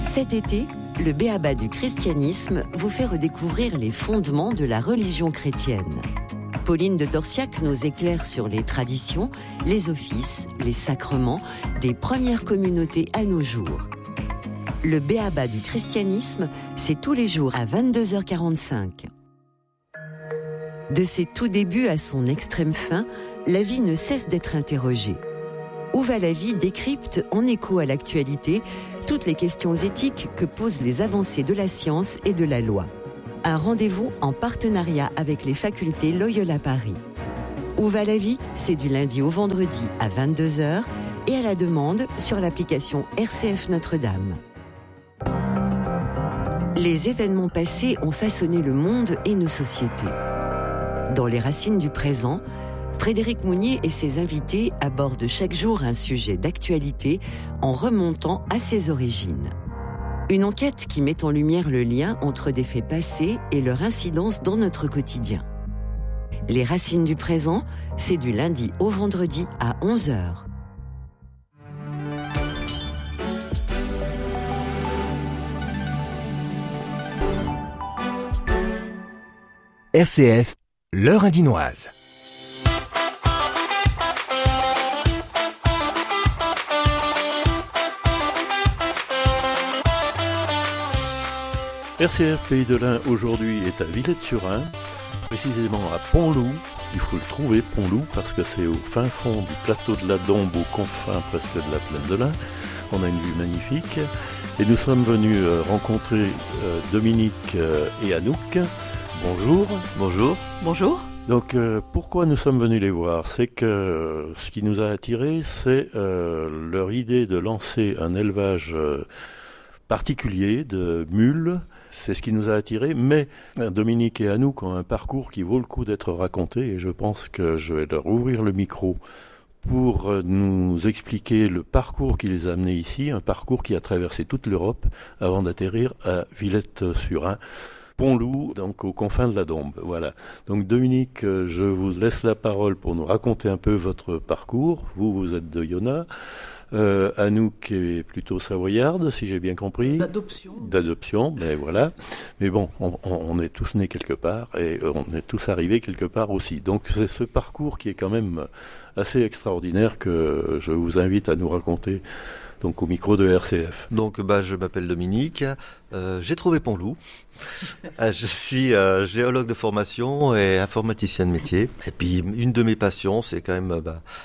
Cet été, le b.a.-ba du christianisme vous fait redécouvrir les fondements de la religion chrétienne. Pauline de Torsiac nous éclaire sur les traditions, les offices, les sacrements des premières communautés à nos jours. Le b.a.-ba du christianisme, c'est tous les jours à 22h45. De ses tout débuts à son extrême fin, la vie ne cesse d'être interrogée. Où va la vie décrypte en écho à l'actualité toutes les questions éthiques que posent les avancées de la science et de la loi. Un rendez-vous en partenariat avec les facultés Loyola Paris. Où va la vie, c'est du lundi au vendredi à 22h et à la demande sur l'application RCF Notre-Dame. Les événements passés ont façonné le monde et nos sociétés. Dans les racines du présent, Frédéric Mounier et ses invités abordent chaque jour un sujet d'actualité en remontant à ses origines. Une enquête qui met en lumière le lien entre des faits passés et leur incidence dans notre quotidien. Les racines du présent, c'est du lundi au vendredi à 11h. RCF, l'heure indinoise. RCF Pays de l'Ain aujourd'hui est à Villette-sur-Ain, précisément à Pont-Loup. Il faut le trouver, Pont-Loup, parce que c'est au fin fond du plateau de la Dombe, aux confins presque de la plaine de l'Ain. On a une vue magnifique. Et nous sommes venus rencontrer Dominique et Anouk. Bonjour. Bonjour. Bonjour. Donc pourquoi nous sommes venus les voir ? C'est que ce qui nous a attirés, c'est leur idée de lancer un élevage particulier de mules. C'est ce qui nous a attirés, mais Dominique et Anouk ont un parcours qui vaut le coup d'être raconté et je pense que je vais leur ouvrir le micro pour nous expliquer le parcours qui les a amenés ici, un parcours qui a traversé toute l'Europe avant d'atterrir à Villette-sur-Ain, Pont-Loup, donc aux confins de la Dombe. Voilà. Donc Dominique, je vous laisse la parole pour nous raconter un peu votre parcours. Vous êtes de Yona. Anouk est plutôt savoyarde, si j'ai bien compris. D'adoption, mais voilà. Mais bon, on est tous nés quelque part et on est tous arrivés quelque part aussi. Donc c'est ce parcours qui est quand même assez extraordinaire que je vous invite à nous raconter. Donc au micro de RCF. Donc je m'appelle Dominique, j'ai trouvé Pont-Loup. Je suis géologue de formation et informaticien de métier. Et puis une de mes passions, c'est quand même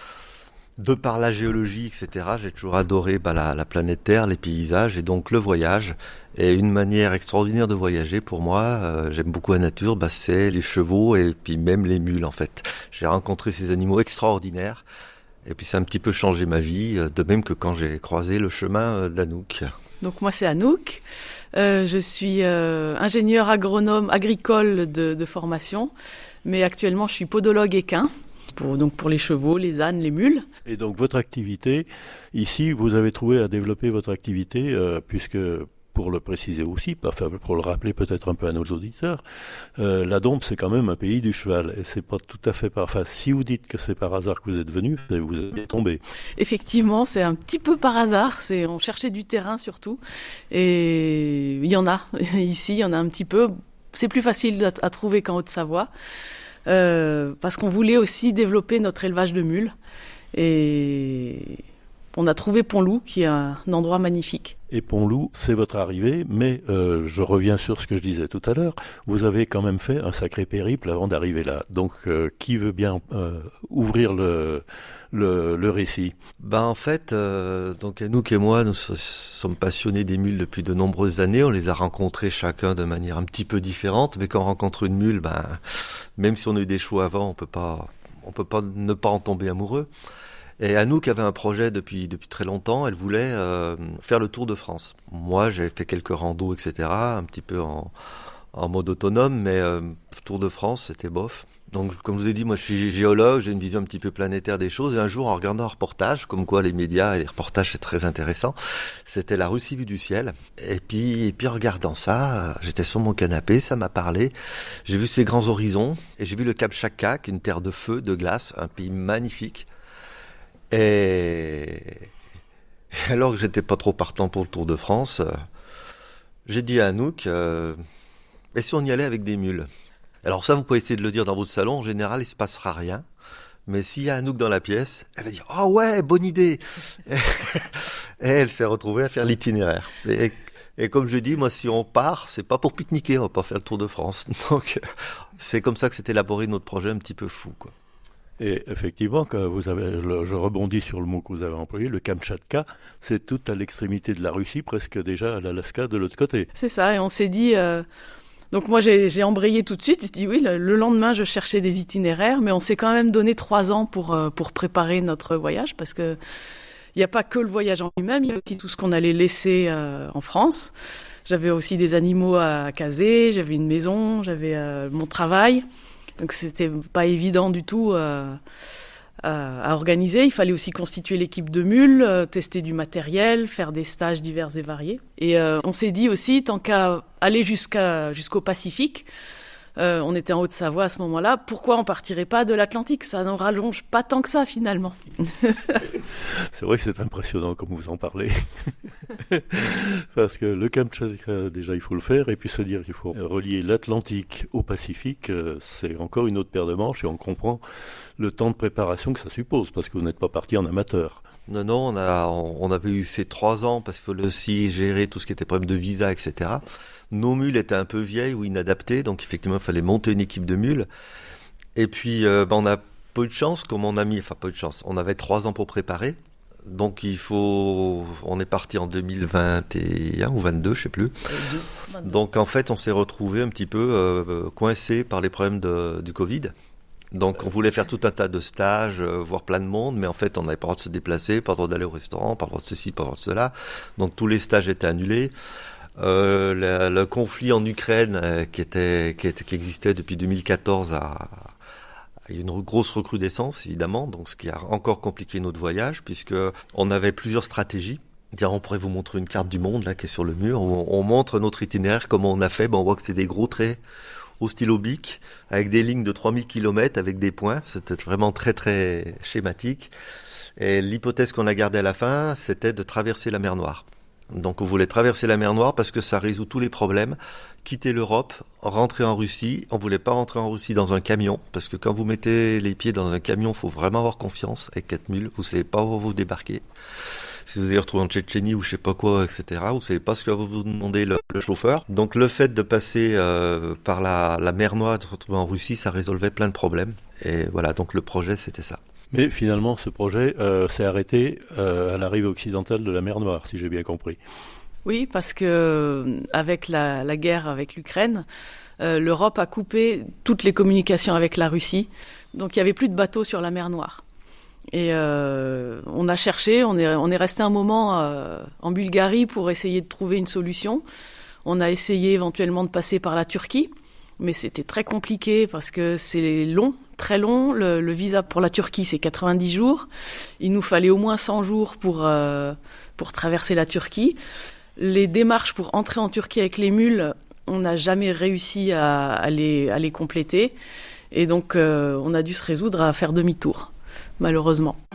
de par la géologie, etc., j'ai toujours adoré la planète Terre, les paysages et donc le voyage. Et une manière extraordinaire de voyager pour moi, j'aime beaucoup la nature, c'est les chevaux et puis même les mules en fait. J'ai rencontré ces animaux extraordinaires et puis ça a un petit peu changé ma vie, de même que quand j'ai croisé le chemin d'Anouk. Donc moi c'est Anouk, je suis ingénieur agronome agricole de formation, mais actuellement je suis podologue équin. Pour les chevaux, les ânes, les mules. Et donc votre activité, ici vous avez trouvé à développer votre activité, puisque pour le préciser aussi, pour le rappeler peut-être un peu à nos auditeurs, la Dombe c'est quand même un pays du cheval, et c'est pas tout à fait parfait. Si vous dites que c'est par hasard que vous êtes venu, vous êtes bien tombé. Effectivement, c'est un petit peu par hasard, on cherchait du terrain surtout, et il y en a, ici il y en a un petit peu, c'est plus facile à trouver qu'en Haute-Savoie. Parce qu'on voulait aussi développer notre élevage de mules et on a trouvé Pont-Loup qui est un endroit magnifique. Et Pont-Loup, c'est votre arrivée, mais je reviens sur ce que je disais tout à l'heure, vous avez quand même fait un sacré périple avant d'arriver là. Donc qui veut bien ouvrir le récit ? En fait, donc Anouk et moi, nous sommes passionnés des mules depuis de nombreuses années. On les a rencontrés chacun de manière un petit peu différente, mais quand on rencontre une mule, même si on a eu des chevaux avant, on peut pas ne pas en tomber amoureux. Et Anouk avait un projet depuis très longtemps. Elle voulait faire le Tour de France. Moi, j'ai fait quelques randos, etc., un petit peu en mode autonome, mais Tour de France, c'était bof. Donc, comme je vous ai dit, moi, je suis géologue, j'ai une vision un petit peu planétaire des choses. Et un jour, en regardant un reportage, comme quoi les médias et les reportages, c'est très intéressant, c'était la Russie vue du ciel. Et puis en regardant ça, j'étais sur mon canapé, ça m'a parlé. J'ai vu ces grands horizons et j'ai vu le Cap Chakak, une terre de feu, de glace, un pays magnifique. Et alors que j'étais pas trop partant pour le Tour de France, J'ai dit à Anouk, et si on y allait avec des mules? Alors ça, vous pouvez essayer de le dire dans votre salon, en général, il se passera rien. Mais s'il y a Anouk dans la pièce, elle va dire « Oh ouais, bonne idée !» Et elle s'est retrouvée à faire l'itinéraire. Et comme je dis, moi, si on part, c'est pas pour pique-niquer, on va pas faire le Tour de France. Donc, c'est comme ça que s'est élaboré notre projet un petit peu fou, quoi. Et effectivement, quand je rebondis sur le mot que vous avez employé, le Kamtchatka, c'est tout à l'extrémité de la Russie, presque déjà à l'Alaska de l'autre côté. C'est ça, et on s'est dit... Donc moi j'ai embrayé tout de suite, j'ai dit oui, le lendemain je cherchais des itinéraires, mais on s'est quand même donné 3 ans pour préparer notre voyage, parce que il n'y a pas que le voyage en lui-même, il y a aussi tout ce qu'on allait laisser en France. J'avais aussi des animaux à caser, j'avais une maison, j'avais mon travail, donc c'était pas évident du tout à organiser. Il fallait aussi constituer l'équipe de mules, tester du matériel, faire des stages divers et variés. Et on s'est dit aussi, tant qu'à aller jusqu'au Pacifique, on était en Haute-Savoie à ce moment-là, pourquoi on partirait pas de l'Atlantique? Ça ne rallonge pas tant que ça finalement. C'est vrai que c'est impressionnant comme vous en parlez. Parce que le Kamtchatka, déjà il faut le faire, et puis se dire qu'il faut relier l'Atlantique au Pacifique, c'est encore une autre paire de manches, et on comprend le temps de préparation que ça suppose, parce que vous n'êtes pas parti en amateur. Non, on avait eu ces 3 ans parce qu'il fallait aussi gérer tout ce qui était problème de visa, etc. Nos mules étaient un peu vieilles ou inadaptées, donc effectivement il fallait monter une équipe de mules. Et puis on a peu de chance, comme on a mis, enfin peu de chance, on avait 3 ans pour préparer. Donc on est parti en 2021 ou 22, je sais plus. 22. Donc en fait on s'est retrouvé un petit peu coincé par les problèmes du Covid. Donc on voulait faire tout un tas de stages, voir plein de monde, mais en fait on n'avait pas le droit de se déplacer, pas le droit d'aller au restaurant, pas le droit de ceci, pas le droit de cela. Donc tous les stages étaient annulés. Le conflit en Ukraine qui existait depuis 2014 a eu une grosse recrudescence évidemment, donc ce qui a encore compliqué notre voyage, puisque on avait plusieurs stratégies. On pourrait vous montrer une carte du monde là qui est sur le mur, où on montre notre itinéraire, comment on a fait. On voit que c'est des gros traits au stylo bic, avec des lignes de 3000 km, avec des points. C'était vraiment très très schématique. Et l'hypothèse qu'on a gardée à la fin, c'était de traverser la mer Noire. Donc on voulait traverser la mer Noire parce que ça résout tous les problèmes. Quitter l'Europe, rentrer en Russie. On voulait pas rentrer en Russie dans un camion, parce que quand vous mettez les pieds dans un camion, faut vraiment avoir confiance. Avec 4 mules, vous savez pas où vous débarquez. Si vous allez retrouver en Tchétchénie ou je sais pas quoi, etc., vous savez pas ce que va vous demander le chauffeur. Donc le fait de passer par la mer Noire et de se retrouver en Russie, ça résolvait plein de problèmes. Et voilà, donc le projet, c'était ça. Mais finalement, ce projet s'est arrêté à la rive occidentale de la mer Noire, si j'ai bien compris. Oui, parce que avec la guerre avec l'Ukraine, l'Europe a coupé toutes les communications avec la Russie. Donc il y avait plus de bateaux sur la mer Noire. Et on a cherché, on est resté un moment en Bulgarie pour essayer de trouver une solution. On a essayé éventuellement de passer par la Turquie, mais c'était très compliqué parce que c'est long, très long. Le visa pour la Turquie, c'est 90 jours. Il nous fallait au moins 100 jours pour traverser la Turquie. Les démarches pour entrer en Turquie avec les mules, on n'a jamais réussi à les compléter. Et donc, on a dû se résoudre à faire demi-tour, malheureusement.